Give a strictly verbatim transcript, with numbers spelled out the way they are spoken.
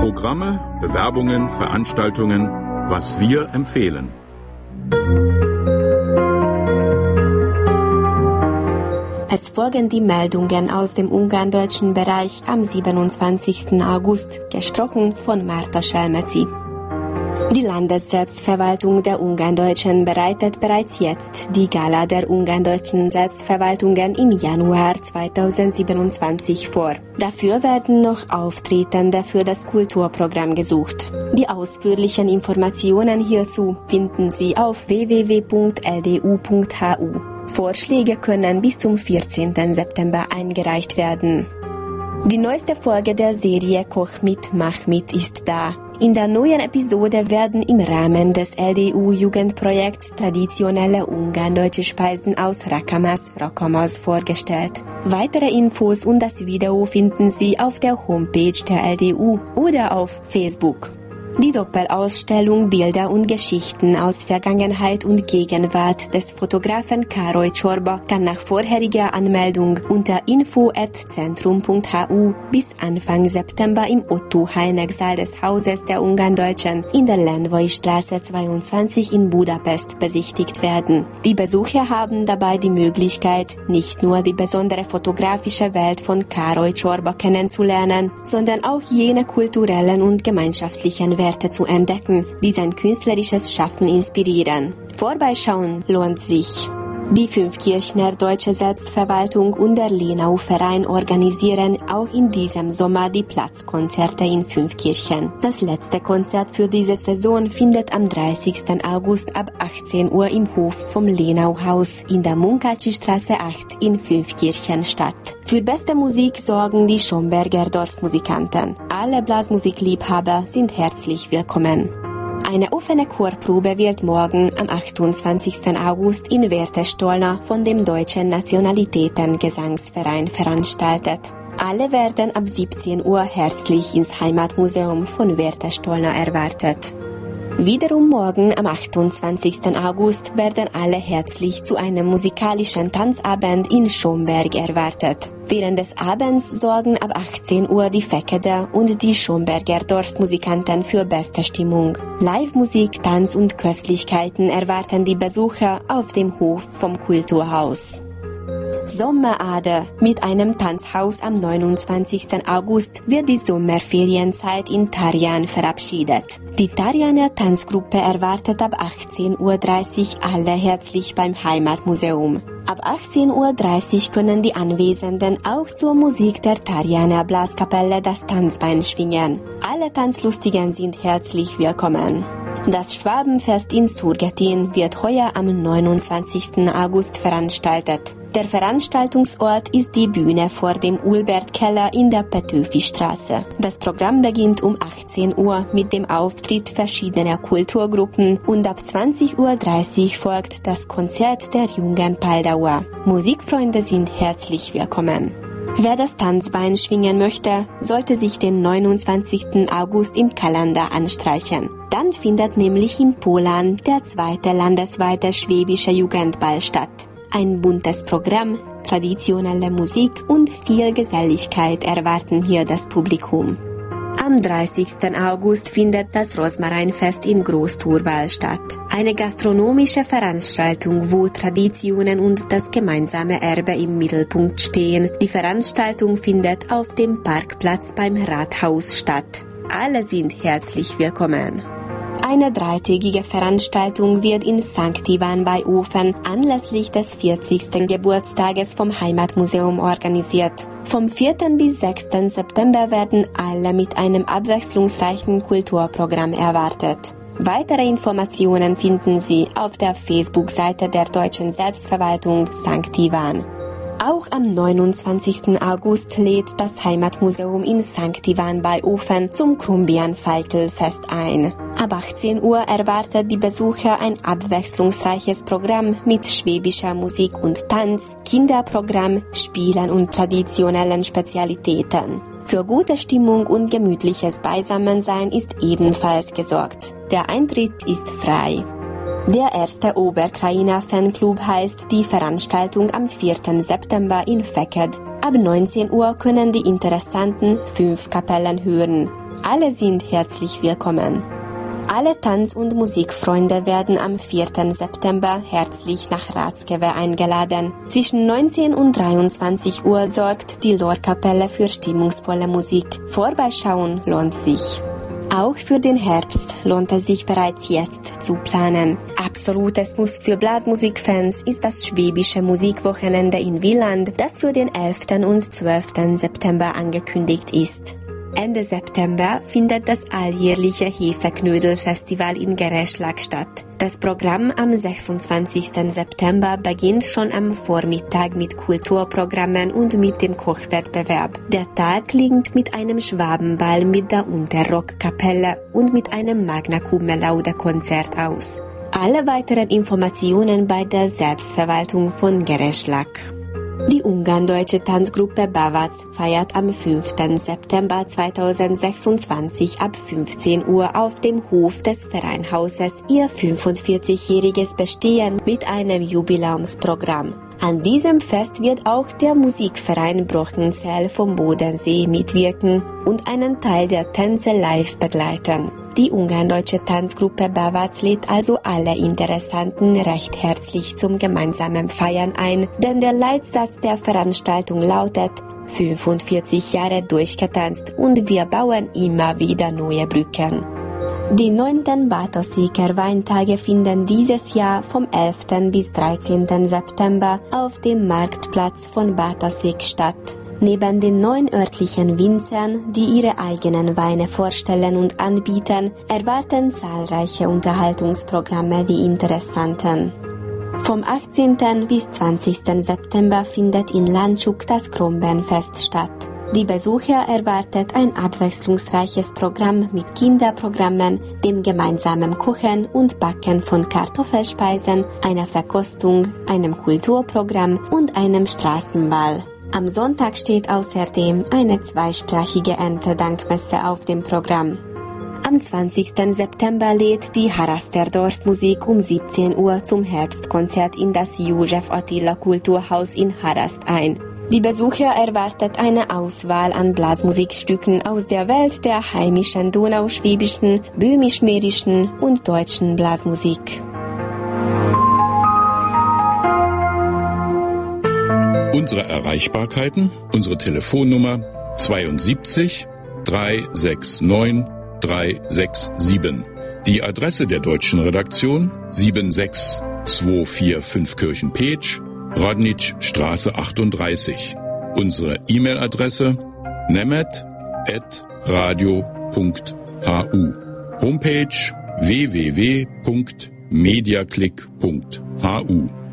Programme, Bewerbungen, Veranstaltungen, was wir empfehlen. Es folgen die Meldungen aus dem ungarndeutschen Bereich am siebenundzwanzigsten August, gesprochen von Marta Selmeci. Die Landesselbstverwaltung der Ungarndeutschen bereitet bereits jetzt die Gala der Ungarndeutschen Selbstverwaltungen im Januar zweitausendsiebenundzwanzig vor. Dafür werden noch Auftretende für das Kulturprogramm gesucht. Die ausführlichen Informationen hierzu finden Sie auf w w w punkt l d u punkt h u. Vorschläge können bis zum vierzehnten September eingereicht werden. Die neueste Folge der Serie Koch mit, Mach mit ist da. In der neuen Episode werden im Rahmen des L D U-Jugendprojekts traditionelle ungarndeutsche Speisen aus Rakamas, Rakamas vorgestellt. Weitere Infos und das Video finden Sie auf der Homepage der L D U oder auf Facebook. Die Doppelausstellung Bilder und Geschichten aus Vergangenheit und Gegenwart des Fotografen Károly Csorba kann nach vorheriger Anmeldung unter info at centrum punkt h u bis Anfang September im Otto-Heineck-Saal des Hauses der Ungarndeutschen in der Lendvai Straße zweiundzwanzig in Budapest besichtigt werden. Die Besucher haben dabei die Möglichkeit, nicht nur die besondere fotografische Welt von Károly Csorba kennenzulernen, sondern auch jene kulturellen und gemeinschaftlichen Werte zu entdecken, die sein künstlerisches Schaffen inspirieren. Vorbeischauen lohnt sich. Die Fünfkirchner Deutsche Selbstverwaltung und der Lenau-Verein organisieren auch in diesem Sommer die Platzkonzerte in Fünfkirchen. Das letzte Konzert für diese Saison findet am dreißigsten August ab achtzehn Uhr im Hof vom Lenau-Haus in der Munkácsy-Straße acht in Fünfkirchen statt. Für beste Musik sorgen die Schomberger Dorfmusikanten. Alle Blasmusikliebhaber sind herzlich willkommen. Eine offene Chorprobe wird morgen am achtundzwanzigsten August in Wertestolna von dem Deutschen Nationalitäten-Gesangsverein veranstaltet. Alle werden ab siebzehn Uhr herzlich ins Heimatmuseum von Wertestolna erwartet. Wiederum morgen am achtundzwanzigsten August werden alle herzlich zu einem musikalischen Tanzabend in Schomberg erwartet. Während des Abends sorgen ab achtzehn Uhr die Fekete und die Schomberger Dorfmusikanten für beste Stimmung. Live-Musik, Tanz und Köstlichkeiten erwarten die Besucher auf dem Hof vom Kulturhaus. Sommerade. Mit einem Tanzhaus am neunundzwanzigsten August wird die Sommerferienzeit in Tarjan verabschiedet. Die Tarjaner Tanzgruppe erwartet ab achtzehn Uhr dreißig alle herzlich beim Heimatmuseum. Ab achtzehn Uhr dreißig können die Anwesenden auch zur Musik der Tarjaner Blaskapelle das Tanzbein schwingen. Alle Tanzlustigen sind herzlich willkommen. Das Schwabenfest in Surgetin wird heuer am neunundzwanzigsten August veranstaltet. Der Veranstaltungsort ist die Bühne vor dem Ulbert-Keller in der Petőfi-Straße. Das Programm beginnt um achtzehn Uhr mit dem Auftritt verschiedener Kulturgruppen und ab zwanzig Uhr dreißig folgt das Konzert der jungen Paldauer. Musikfreunde sind herzlich willkommen. Wer das Tanzbein schwingen möchte, sollte sich den neunundzwanzigsten August im Kalender anstreichen. Dann findet nämlich in Polan der zweite landesweite schwäbische Jugendball statt. Ein buntes Programm, traditionelle Musik und viel Geselligkeit erwarten hier das Publikum. Am dreißigsten August findet das Rosmarinfest in Groß-Thurwald statt. Eine gastronomische Veranstaltung, wo Traditionen und das gemeinsame Erbe im Mittelpunkt stehen. Die Veranstaltung findet auf dem Parkplatz beim Rathaus statt. Alle sind herzlich willkommen. Eine dreitägige Veranstaltung wird in Sankt Ivan bei Ofen anlässlich des vierzigsten Geburtstages vom Heimatmuseum organisiert. Vom vierten bis sechsten September werden alle mit einem abwechslungsreichen Kulturprogramm erwartet. Weitere Informationen finden Sie auf der Facebook-Seite der Deutschen Selbstverwaltung Sankt Ivan. Auch am neunundzwanzigsten August lädt das Heimatmuseum in Sankt Ivan bei Ofen zum Krumbian-Feitel-Fest ein. Ab achtzehn Uhr erwartet die Besucher ein abwechslungsreiches Programm mit schwäbischer Musik und Tanz, Kinderprogramm, Spielen und traditionellen Spezialitäten. Für gute Stimmung und gemütliches Beisammensein ist ebenfalls gesorgt. Der Eintritt ist frei. Der erste Oberkrainer-Fanclub heißt die Veranstaltung am vierten September in Feked. Ab neunzehn Uhr können die Interessanten fünf Kapellen hören. Alle sind herzlich willkommen. Alle Tanz- und Musikfreunde werden am vierten September herzlich nach Ratskewe eingeladen. Zwischen neunzehn und dreiundzwanzig Uhr sorgt die Lorkapelle für stimmungsvolle Musik. Vorbeischauen lohnt sich. Auch für den Herbst lohnt es sich bereits jetzt zu planen. Absolutes Muss für Blasmusikfans ist das Schwäbische Musikwochenende in Wieland, das für den elften und zwölften September angekündigt ist. Ende September findet das alljährliche Hefeknödel-Festival in Gereschlag statt. Das Programm am sechsundzwanzigsten September beginnt schon am Vormittag mit Kulturprogrammen und mit dem Kochwettbewerb. Der Tag klingt mit einem Schwabenball mit der Unterrockkapelle und mit einem Magna Cum Laude Konzert aus. Alle weiteren Informationen bei der Selbstverwaltung von Gereschlag. Die ungarndeutsche Tanzgruppe Bavac feiert am fünften September zweitausendsechsundzwanzig ab fünfzehn Uhr auf dem Hof des Vereinhauses ihr fünfundvierzigjähriges Bestehen mit einem Jubiläumsprogramm. An diesem Fest wird auch der Musikverein Brochenzell vom Bodensee mitwirken und einen Teil der Tänze live begleiten. Die ungarndeutsche Tanzgruppe Bavac lädt also alle Interessanten recht herzlich zum gemeinsamen Feiern ein, denn der Leitsatz der Veranstaltung lautet: fünfundvierzig Jahre durchgetanzt und wir bauen immer wieder neue Brücken. Die neunten Bartoseker Weintage finden dieses Jahr vom elften bis dreizehnten September auf dem Marktplatz von Bartosek statt. Neben den neun örtlichen Winzern, die ihre eigenen Weine vorstellen und anbieten, erwarten zahlreiche Unterhaltungsprogramme die Interessanten. Vom achtzehnten bis zwanzigsten September findet in Landschuk das Krombenfest statt. Die Besucher erwartet ein abwechslungsreiches Programm mit Kinderprogrammen, dem gemeinsamen Kochen und Backen von Kartoffelspeisen, einer Verkostung, einem Kulturprogramm und einem Straßenball. Am Sonntag steht außerdem eine zweisprachige Erntedankmesse auf dem Programm. Am zwanzigsten September lädt die Haraster Dorfmusik um siebzehn Uhr zum Herbstkonzert in das Josef Attila Kulturhaus in Harast ein. Die Besucher erwartet eine Auswahl an Blasmusikstücken aus der Welt der heimischen donauschwäbischen, böhmisch-mährischen und deutschen Blasmusik. Unsere Erreichbarkeiten, unsere Telefonnummer zweiundsiebzig dreihundertneunundsechzig dreihundertsiebenundsechzig. Die Adresse der deutschen Redaktion sieben sechs zwei vier fünf Kirchenpeetsch, Radnitzstraße achtunddreißig. Unsere E-Mail-Adresse nemet at radio punkt hu. Homepage w w w punkt mediaclick punkt hu.